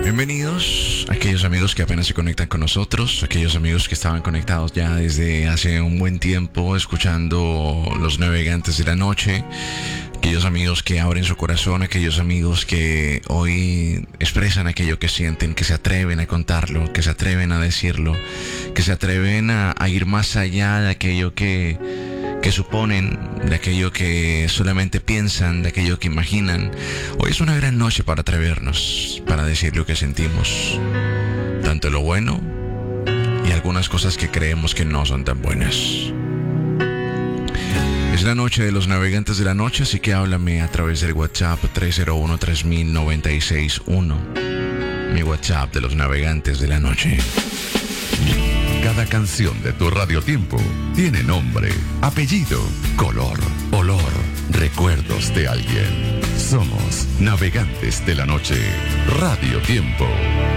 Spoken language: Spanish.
Bienvenidos a aquellos amigos que apenas se conectan con nosotros, aquellos amigos que estaban conectados ya desde hace un buen tiempo escuchando Los Navegantes de la Noche, aquellos amigos que abren su corazón, aquellos amigos que hoy expresan aquello que sienten, que se atreven a contarlo, que se atreven a decirlo, que se atreven a ir más allá de aquello que suponen, de aquello que solamente piensan, de aquello que imaginan. Hoy es una gran noche para atrevernos, para decir lo que sentimos, tanto lo bueno y algunas cosas que creemos que no son tan buenas. Es la noche de Los Navegantes de la Noche, así que háblame a través del WhatsApp 301-3000-961, mi WhatsApp de Los Navegantes de la Noche. Cada canción de tu radiotiempo tiene nombre, apellido, color, olor, recuerdos de alguien. Somos Navegantes de la Noche. Radio Tiempo.